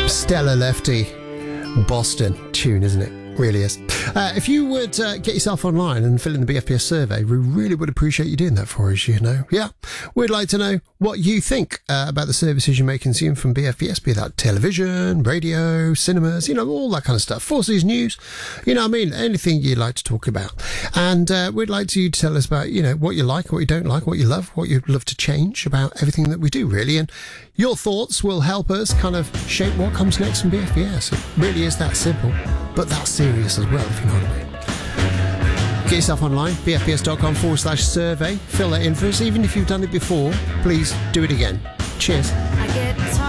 Stella Lefty, Boston tune, isn't it? Really is. If you would get yourself online and fill in the BFPS survey, we really would appreciate you doing that for us, you know. Yeah, we'd like to know what you think about the services you may consume from BFPS, be that television, radio, cinemas, you know, all that kind of stuff. Forces News, you know what I mean, anything you'd like to talk about. And we'd like you to tell us about, you know, what you like, what you don't like, what you love, what you'd love to change about everything that we do, really. And your thoughts will help us kind of shape what comes next from BFPS. It really is that simple, but that's serious as well, if you know what I mean. Get yourself online, bfps.com/survey, fill that in for us. Even if you've done it before, please do it again. Cheers.